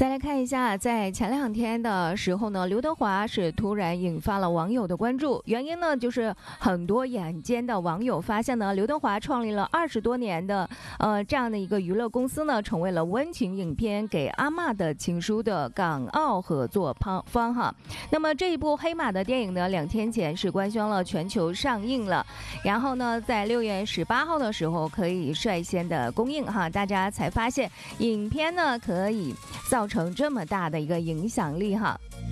再来看一下，在前2天的时候呢，刘德华是突然引发了网友的关注。原因呢，就是很多眼尖的网友发现呢，刘德华创立了20多年的这样的一个娱乐公司呢，成为了温情影片《给阿嬷的情书》的港澳合作方哈。那么这一部黑马的电影呢，2天前是官宣了全球上映了，然后呢，在6月18号的时候可以率先的公映哈，大家才发现影片呢可以造成这么大的一个影响力哈。